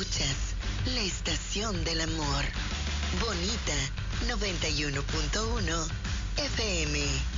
Escuchas la estación del amor. Bonita 91.1 FM.